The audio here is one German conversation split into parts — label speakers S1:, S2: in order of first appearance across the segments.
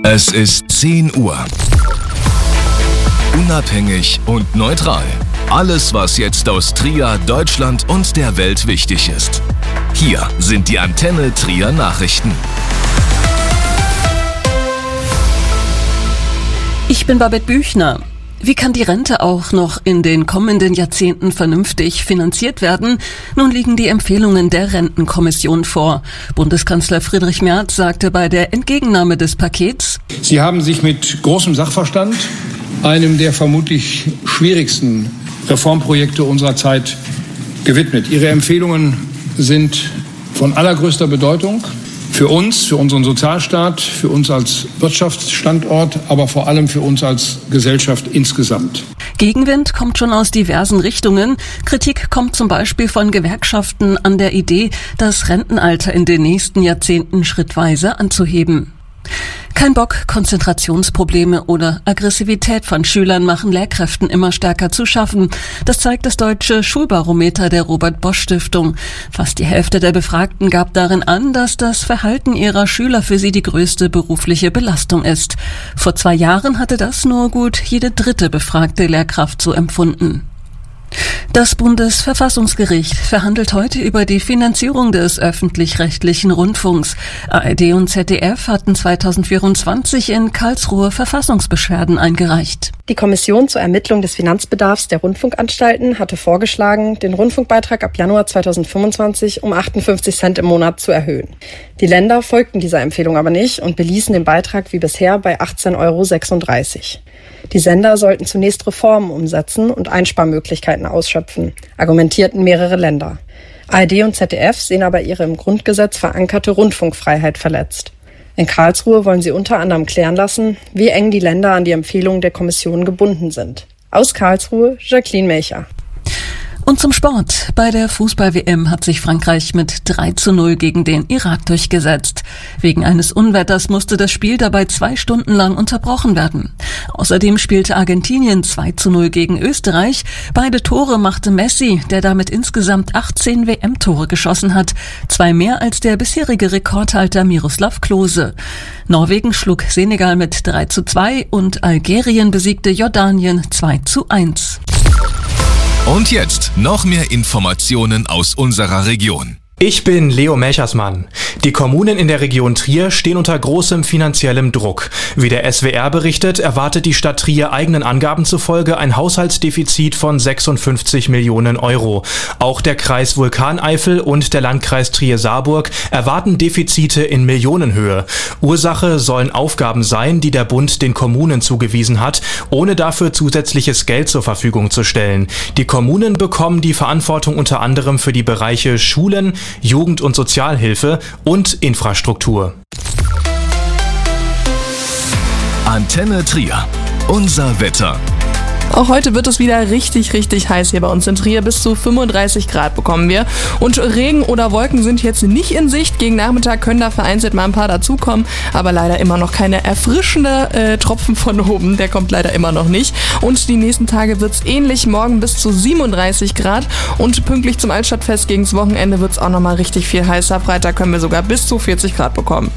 S1: Es ist 10 Uhr. Unabhängig und neutral. Alles, was jetzt aus Trier, Deutschland und der Welt wichtig ist. Hier sind die Antenne Trier Nachrichten.
S2: Ich bin Babette Büchner. Wie kann die Rente auch noch in den kommenden Jahrzehnten vernünftig finanziert werden? Nun liegen die Empfehlungen der Rentenkommission vor. Bundeskanzler Friedrich Merz sagte bei der Entgegennahme des Pakets:
S3: Sie haben sich mit großem Sachverstand einem der vermutlich schwierigsten Reformprojekte unserer Zeit gewidmet. Ihre Empfehlungen sind von allergrößter Bedeutung für uns, für unseren Sozialstaat, für uns als Wirtschaftsstandort, aber vor allem für uns als Gesellschaft insgesamt.
S2: Gegenwind kommt schon aus diversen Richtungen. Kritik kommt zum Beispiel von Gewerkschaften an der Idee, das Rentenalter in den nächsten Jahrzehnten schrittweise anzuheben. Kein Bock, Konzentrationsprobleme oder Aggressivität von Schülern machen Lehrkräften immer stärker zu schaffen. Das zeigt das deutsche Schulbarometer der Robert-Bosch-Stiftung. Fast die Hälfte der Befragten gab darin an, dass das Verhalten ihrer Schüler für sie die größte berufliche Belastung ist. Vor 2 Jahren hatte das nur gut jede dritte befragte Lehrkraft so empfunden. Das Bundesverfassungsgericht verhandelt heute über die Finanzierung des öffentlich-rechtlichen Rundfunks. ARD und ZDF hatten 2024 in Karlsruhe Verfassungsbeschwerden eingereicht.
S4: Die Kommission zur Ermittlung des Finanzbedarfs der Rundfunkanstalten hatte vorgeschlagen, den Rundfunkbeitrag ab Januar 2025 um 58 Cent im Monat zu erhöhen. Die Länder folgten dieser Empfehlung aber nicht und beließen den Beitrag wie bisher bei 18,36 €. Die Sender sollten zunächst Reformen umsetzen und Einsparmöglichkeiten ausschöpfen, argumentierten mehrere Länder. ARD und ZDF sehen aber ihre im Grundgesetz verankerte Rundfunkfreiheit verletzt. In Karlsruhe wollen sie unter anderem klären lassen, wie eng die Länder an die Empfehlungen der Kommission gebunden sind. Aus Karlsruhe, Jacqueline Melcher.
S2: Und zum Sport. Bei der Fußball-WM hat sich Frankreich mit 3:0 gegen den Irak durchgesetzt. Wegen eines Unwetters musste das Spiel dabei 2 Stunden lang unterbrochen werden. Außerdem spielte Argentinien 2:0 gegen Österreich. Beide Tore machte Messi, der damit insgesamt 18 WM-Tore geschossen hat. 2 mehr als der bisherige Rekordhalter Miroslav Klose. Norwegen schlug Senegal mit 3:2 und Algerien besiegte Jordanien 2:1.
S1: Und jetzt noch mehr Informationen aus unserer Region.
S5: Ich bin Leo Melchersmann. Die Kommunen in der Region Trier stehen unter großem finanziellem Druck. Wie der SWR berichtet, erwartet die Stadt Trier eigenen Angaben zufolge ein Haushaltsdefizit von 56 Millionen €. Auch der Kreis Vulkaneifel und der Landkreis Trier-Saarburg erwarten Defizite in Millionenhöhe. Ursache sollen Aufgaben sein, die der Bund den Kommunen zugewiesen hat, ohne dafür zusätzliches Geld zur Verfügung zu stellen. Die Kommunen bekommen die Verantwortung unter anderem für die Bereiche Schulen, Jugend- und Sozialhilfe und Infrastruktur.
S1: Antenne Trier. Unser Wetter.
S6: Auch heute wird es wieder richtig heiß hier bei uns in Trier. Bis zu 35 Grad bekommen wir. Und Regen oder Wolken sind jetzt nicht in Sicht. Gegen Nachmittag können da vereinzelt mal ein paar dazukommen. Aber leider immer noch keine erfrischende Tropfen von oben. Der kommt leider immer noch nicht. Und die nächsten Tage wird es ähnlich. Morgen bis zu 37 Grad. Und pünktlich zum Altstadtfest gegens Wochenende wird es auch nochmal richtig viel heißer. Freitag können wir sogar bis zu 40 Grad bekommen.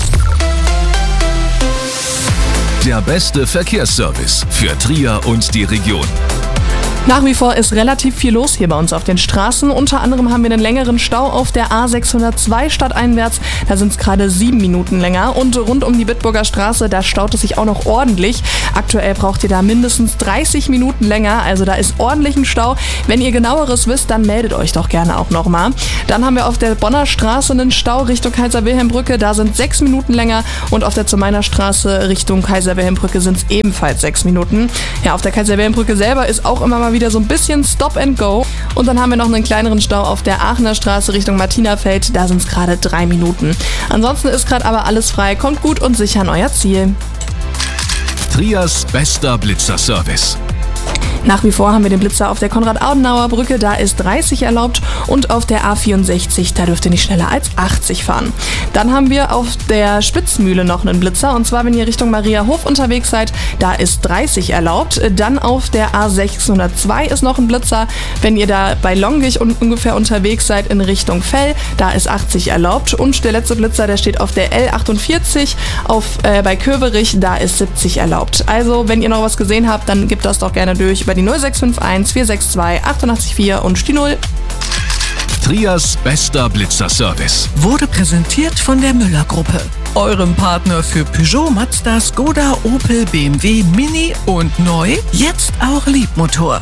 S1: Der beste Verkehrsservice für Trier und die Region.
S6: Nach wie vor ist relativ viel los hier bei uns auf den Straßen. Unter anderem haben wir einen längeren Stau auf der A602 stadteinwärts. Da sind es gerade 7 Minuten länger. Und rund um die Bitburger Straße, da staut es sich auch noch ordentlich. Aktuell braucht ihr da mindestens 30 Minuten länger. Also da ist ordentlich ein Stau. Wenn ihr genaueres wisst, dann meldet euch doch gerne auch nochmal. Dann haben wir auf der Bonner Straße einen Stau Richtung Kaiser-Wilhelm-Brücke. Da sind 6 Minuten länger. Und auf der Zumeiner Straße Richtung Kaiser-Wilhelm-Brücke sind es ebenfalls 6 Minuten. Ja, auf der Kaiser-Wilhelm-Brücke selber ist auch immer mal wieder so ein bisschen Stop and Go. Und dann haben wir noch einen kleineren Stau auf der Aachener Straße Richtung Martinafeld. Da sind es gerade 3 Minuten. Ansonsten ist gerade aber alles frei. Kommt gut und sicher an euer Ziel.
S1: Triers bester Blitzerservice.
S6: Nach wie vor haben wir den Blitzer auf der Konrad-Adenauer-Brücke, da ist 30 erlaubt und auf der A64, da dürft ihr nicht schneller als 80 fahren. Dann haben wir auf der Spitzmühle noch einen Blitzer und zwar, wenn ihr Richtung Mariahof unterwegs seid, da ist 30 erlaubt. Dann auf der A602 ist noch ein Blitzer. Wenn ihr da bei Longich ungefähr unterwegs seid in Richtung Fell, da ist 80 erlaubt. Und der letzte Blitzer, der steht auf der L48 bei Köverich, da ist 70 erlaubt. Also, wenn ihr noch was gesehen habt, dann gebt das doch gerne durch über die 0651 462 884 und die 0.
S1: Trias bester Blitzerservice
S7: wurde präsentiert von der Müller-Gruppe, eurem Partner für Peugeot, Mazda, Skoda, Opel, BMW, Mini und neu, jetzt auch Liebmotor.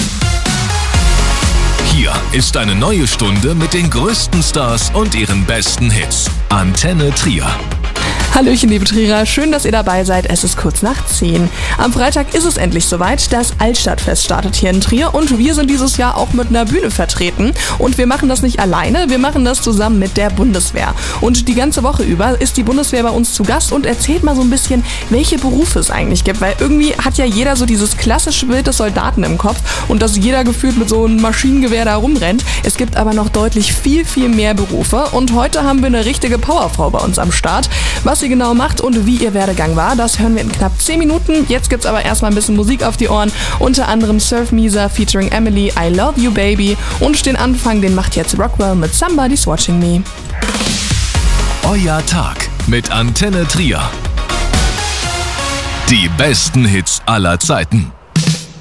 S1: Hier ist eine neue Stunde mit den größten Stars und ihren besten Hits. Antenne Trier.
S6: Hallöchen, liebe Trierer, schön, dass ihr dabei seid. Es ist kurz nach 10. Am Freitag ist es endlich soweit. Das Altstadtfest startet hier in Trier und wir sind dieses Jahr auch mit einer Bühne vertreten. Und wir machen das nicht alleine, wir machen das zusammen mit der Bundeswehr. Und die ganze Woche über ist die Bundeswehr bei uns zu Gast und erzählt mal so ein bisschen, welche Berufe es eigentlich gibt. Weil irgendwie hat ja jeder so dieses klassische Bild des Soldaten im Kopf und dass jeder gefühlt mit so einem Maschinengewehr da rumrennt. Es gibt aber noch deutlich viel, viel mehr Berufe. Und heute haben wir eine richtige Powerfrau bei uns am Start. Was sie genau macht und wie ihr Werdegang war, das hören wir in knapp 10 Minuten. Jetzt gibt's aber erstmal ein bisschen Musik auf die Ohren. Unter anderem Surf Misa featuring Emily, I Love You Baby. Und den Anfang, den macht jetzt Rockwell mit Somebody's Watching Me.
S1: Euer Tag mit Antenne Trier. Die besten Hits aller Zeiten.